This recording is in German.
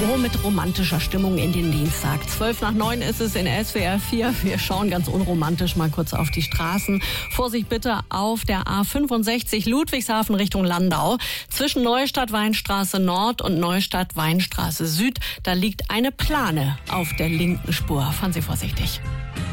Mit romantischer Stimmung in den Dienstag. 8:12 ist es in SWR 4. Wir schauen ganz unromantisch mal kurz auf die Straßen. Vorsicht bitte auf der A65 Ludwigshafen Richtung Landau. Zwischen Neustadt-Weinstraße Nord und Neustadt-Weinstraße Süd. Da liegt eine Plane auf der linken Spur. Fahren Sie vorsichtig.